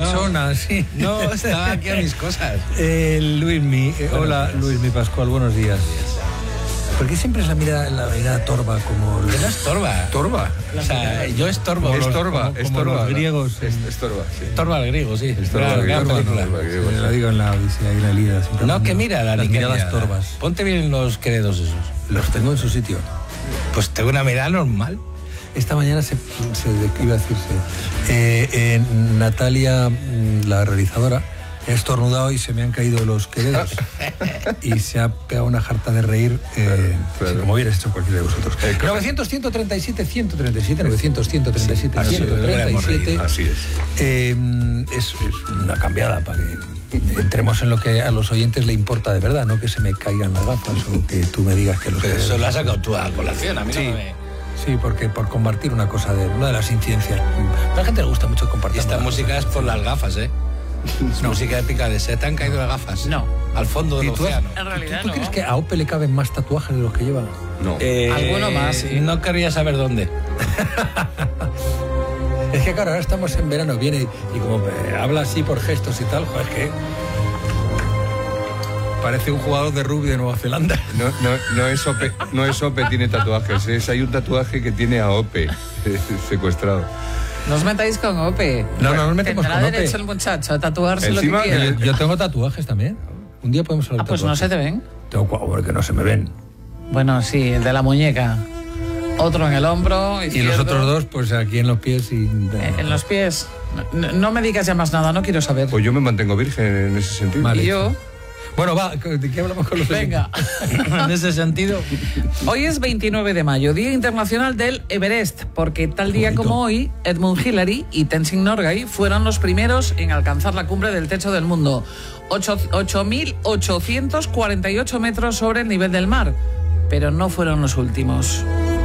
persona, sí. No, estaba aquí a mis cosas. Luismi, hola Luismi Pascual, buenos días. ¿Por qué siempre es la mirada torva como... ¿Qué no estorba? ¿Torva? O sea, yo estorbo. Estorba, como los griegos. Estorba, sí. Estorba el griego, sí. Estorba el griego. La digo en la Odisea y la Ilíada. No, que mira, las miradas torvas. Ponte bien los queredos esos. Los tengo en su sitio. Pues tengo una mirada normal. Esta mañana iba a decirse, Natalia, la realizadora, he estornudado y se me han caído los queredos y se ha pegado una jarta de reír, claro. Sí, como hubieras hecho cualquiera de vosotros. 900-137-137, 900-137-137. Así es. Es una cambiada para que entremos en lo que a los oyentes le importa de verdad, no que se me caigan las gafas o que tú me digas que los Pero queredos... eso lo has sacado tú a colación, a mí sí. no me... Sí, porque por compartir una de las incidencias. A la gente le gusta mucho compartir. Y esta música es por las gafas, ¿eh? Es música épica de... ¿Se te han caído las gafas? No. Al fondo del océano. En realidad ¿Tú crees que a Ope le caben más tatuajes de los que lleva? No. Alguno más, sí. No querría saber dónde. Es que claro, ahora estamos en verano, viene y como habla así por gestos y tal, joder, es que... Parece un jugador de rugby de Nueva Zelanda. No es Ope, tiene tatuajes. Hay un tatuaje que tiene a Ope secuestrado. No os metáis con Ope. No nos metemos con Ope. Tendrá derecho el muchacho a tatuarse Encima, lo que quiera. Yo tengo tatuajes también. Un día podemos hablar de Pues no se te ven. Tengo porque no se me ven. Bueno, sí, el de la muñeca. Otro en el hombro izquierdo. Y los otros dos, pues aquí en los pies y... En los pies. No me digas ya más nada, no quiero saber. Pues yo me mantengo virgen en ese sentido. Vale. Y yo... Bueno, va, ¿de qué hablamos con los Venga, en ese sentido. Hoy es 29 de mayo, Día Internacional del Everest, porque tal día como hoy, Edmund Hillary y Tenzing Norgay fueron los primeros en alcanzar la cumbre del techo del mundo, 8.848 metros sobre el nivel del mar, pero no fueron los últimos.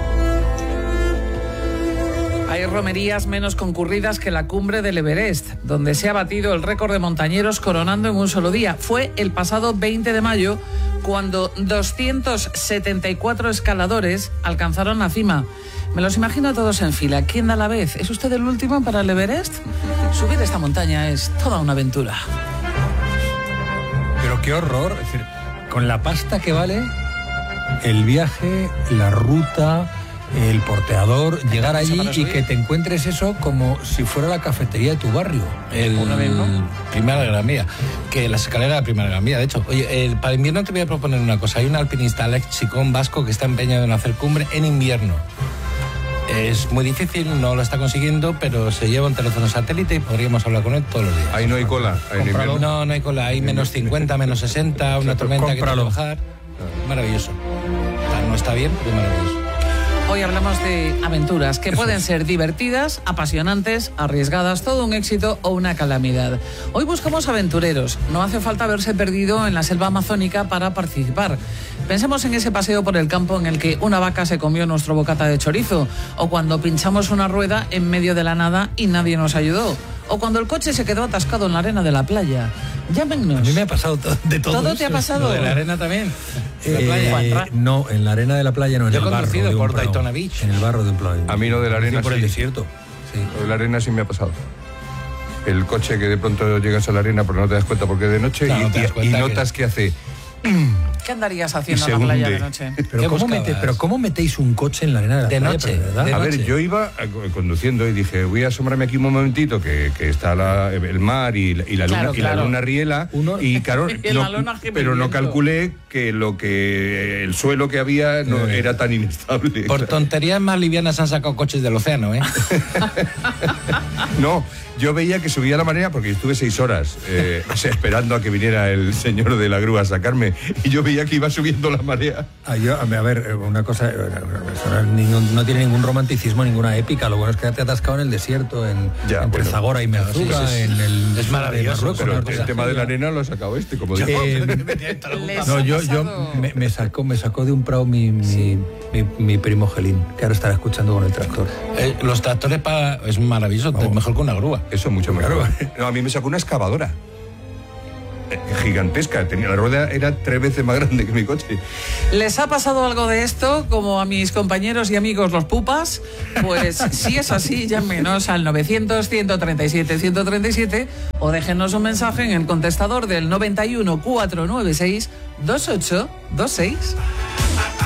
Hay romerías menos concurridas que la cumbre del Everest, donde se ha batido el récord de montañeros coronando en un solo día. Fue el pasado 20 de mayo cuando 274 escaladores alcanzaron la cima. Me los imagino a todos en fila. ¿Quién da la vez? ¿Es usted el último para el Everest? Subir esta montaña es toda una aventura. Pero qué horror. Es decir, con la pasta que vale el viaje, la ruta... el porteador, llegar allí y que te encuentres eso como si fuera la cafetería de tu barrio. Primera Gran Vía, que la escalera de la Primera Gran Vía, de hecho. Oye, para invierno te voy a proponer una cosa. Hay un alpinista, Alex Chicón Vasco, que está empeñado en hacer cumbre en invierno. Es muy difícil, no lo está consiguiendo, pero se lleva un teléfono satélite y podríamos hablar con él todos los días. Ahí no hay cola. No hay cola. Hay menos 50, menos 60, una tormenta que te va a bajar. Maravilloso. No está bien, pero maravilloso. Hoy hablamos de aventuras que pueden ser divertidas, apasionantes, arriesgadas, todo un éxito o una calamidad. Hoy buscamos aventureros. No hace falta haberse perdido en la selva amazónica para participar. Pensemos en ese paseo por el campo en el que una vaca se comió nuestro bocata de chorizo, o cuando pinchamos una rueda en medio de la nada y nadie nos ayudó, o cuando el coche se quedó atascado en la arena de la playa. Llámennos. A mí me ha pasado de todo. ¿Todo te ha pasado? ¿De la arena también? No, en la arena de la playa no, en el barro. Yo he conducido por Daytona Beach. En el barro de un playa. A mí no, de la arena por sí. El desierto. Sí. De la arena sí me ha pasado. El coche que de pronto llegas a la arena pero no te das cuenta porque es de noche y notas que hace... ¿Qué andarías haciendo en la playa de noche? Pero ¿cómo metéis un coche en la arena de la playa? Noche, ¿verdad? A ver, yo iba conduciendo y dije, voy a asomarme aquí un momentito que está el mar y la luna, y la luna riela. Y claro, pero no calculé que el suelo que había no era tan inestable. Por tonterías más livianas han sacado coches del océano, ¿eh? No, yo veía que subía la marea porque estuve 6 horas esperando a que viniera el señor de la grúa a sacarme y yo veía que iba subiendo la marea. A ver, una cosa, no tiene ningún romanticismo, ninguna épica. Lo bueno es que te has atascado en el desierto, entre Zagora y Merzuga, sí. en el... Es maravilloso. Pero el tema de la arena lo ha sacado como digo. No, yo me sacó de un prado mi primo Gelín, que ahora estará escuchando con el tractor. Los tractores es maravilloso, mejor que una grúa. Eso mucho mejor. No, a mí me sacó una excavadora. gigantesca. La rueda era 3 veces más grande que mi coche. ¿Les ha pasado algo de esto, como a mis compañeros y amigos los pupas? Pues si es así, llámenos al 900-137-137 o déjenos un mensaje en el contestador del 91 496 2826.